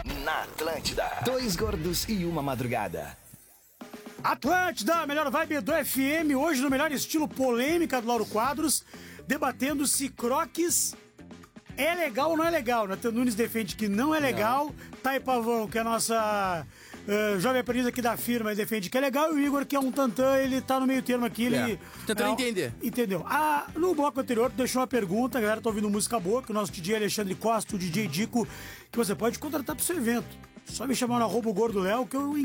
Na Atlântida. Dois gordos e uma madrugada. Atlântida, melhor vibe do FM, hoje no melhor estilo polêmica do Lauro Quadros, debatendo se Crocs é legal ou não é legal. Natan Nunes defende que não é legal, Thay Pavão, que é a nossa jovem aprendiz aqui da firma, ele defende que é legal, e o Igor, que é um tantã, ele tá no meio termo aqui, ele... Tentando entender. Entendeu? No bloco anterior, tu deixou uma pergunta, a galera tá ouvindo música boa, que o nosso DJ Alexandre Costa, o DJ Dico, que você pode contratar pro seu evento. Só me chamar no @gordoléo que eu